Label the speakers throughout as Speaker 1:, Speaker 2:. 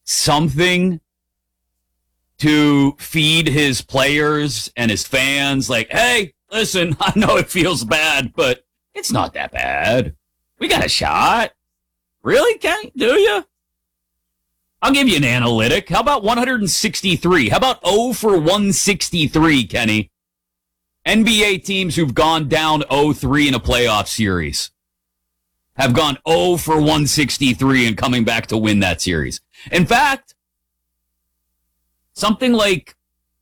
Speaker 1: something to feed his players and his fans. Like, hey, listen, I know it feels bad, but it's not that bad. We got a shot. Really, Kenny? Do you? I'll give you an analytic. How about 163? How about 0 for 163, Kenny? NBA teams who've gone down 0-3 in a playoff series have gone 0 for 163 and coming back to win that series. In fact, something like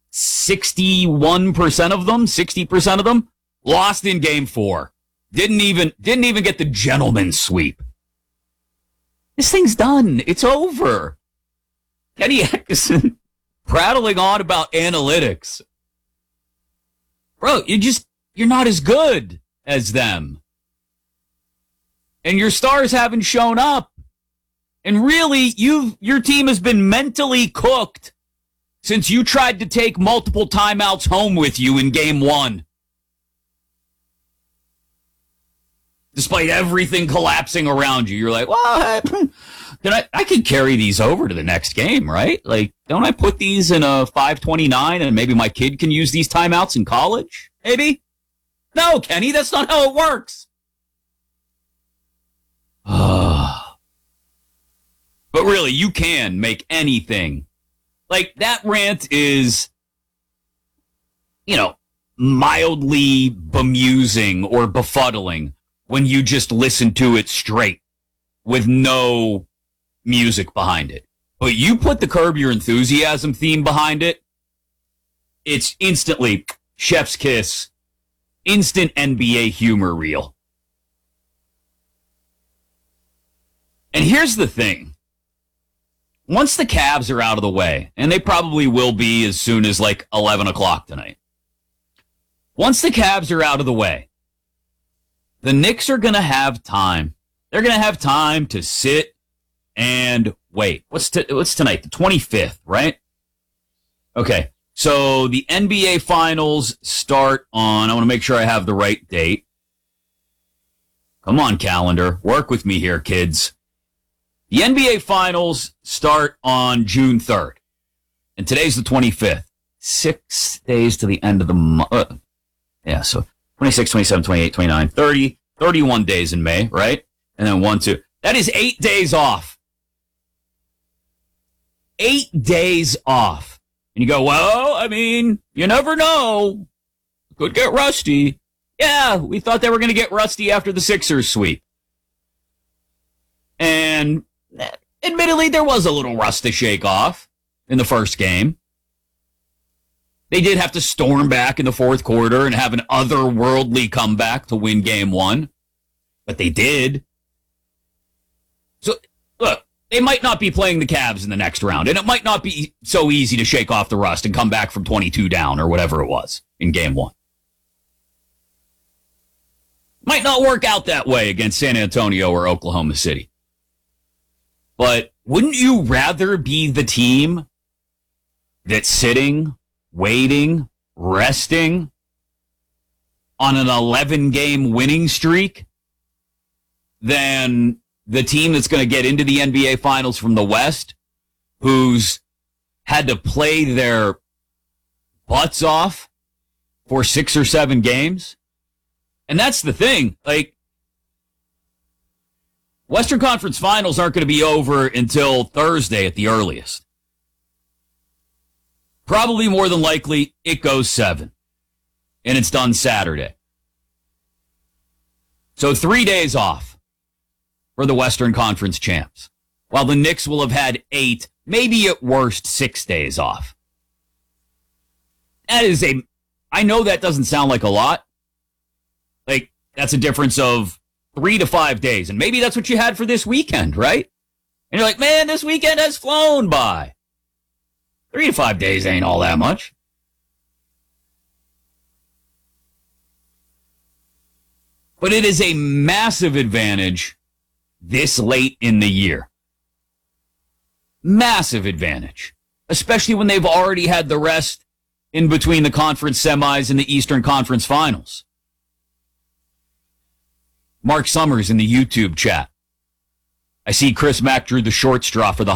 Speaker 1: 61% of them, 60% of them, lost in Game 4. Didn't even get the gentleman's sweep. This thing's done. It's over. Kenny Atkinson prattling on about analytics. Bro, you're not as good as them. And your stars haven't shown up. And really, your team has been mentally cooked since you tried to take multiple timeouts home with you in Game 1. Despite everything collapsing around you, you're like, well, I can carry these over to the next game, right? Like, don't I put these in a 529 and maybe my kid can use these timeouts in college? Maybe? No, Kenny, that's not how it works. But really, you can make anything. Like, that rant is, mildly bemusing or befuddling when you just listen to it straight with no music behind it. But you put the Curb Your Enthusiasm theme behind it, it's instantly chef's kiss, instant NBA humor reel. And here's the thing. Once the Cavs are out of the way, and they probably will be as soon as like 11 o'clock tonight. Once the Cavs are out of the way, the Knicks are going to have time. They're going to have time to sit and wait. What's tonight? The 25th, right? Okay. So the NBA Finals start on, I want to make sure I have the right date. Come on, calendar. Work with me here, kids. The NBA Finals start on June 3rd. And today's the 25th. 6 days to the end of the month. So 26, 27, 28, 29, 30, 31 days in May, right? And then 1, 2. That is 8 days off. 8 days off. And you go, well, I mean, you never know. Could get rusty. Yeah, we thought they were going to get rusty after the Sixers sweep. And admittedly, there was a little rust to shake off in the first game. They did have to storm back in the fourth quarter and have an otherworldly comeback to win Game 1. But they did. So, look, they might not be playing the Cavs in the next round, and it might not be so easy to shake off the rust and come back from 22 down or whatever it was in Game 1. Might not work out that way against San Antonio or Oklahoma City. But wouldn't you rather be the team that's sitting, waiting, resting on an 11-game winning streak than the team that's going to get into the NBA Finals from the West, who's had to play their butts off for 6 or 7 games? And that's the thing. Like, Western Conference Finals aren't going to be over until Thursday at the earliest. Probably more than likely, it goes 7. And it's done Saturday. So 3 days off for the Western Conference champs. While the Knicks will have had 8, maybe at worst 6 days off. I know that doesn't sound like a lot. Like, that's a difference of 3 to 5 days. And maybe that's what you had for this weekend, right? And you're like, man, this weekend has flown by. 3 to 5 days ain't all that much. But it is a massive advantage this late in the year. Massive advantage. Especially when they've already had the rest in between the conference semis and the Eastern Conference Finals. Mark Summers in the YouTube chat. I see Chris Mack drew the short straw for the